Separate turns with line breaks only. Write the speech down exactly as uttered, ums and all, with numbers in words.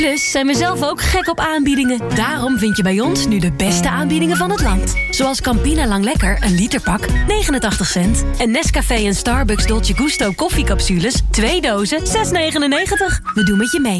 Plus zijn we zelf ook gek op aanbiedingen. Daarom vind je bij ons nu de beste aanbiedingen van het land. Zoals Campina Lang Lekker, een literpak, negenentachtig cent. En Nescafé en Starbucks Dolce Gusto koffiecapsules, twee dozen, zes negenennegentig. We doen met je mee.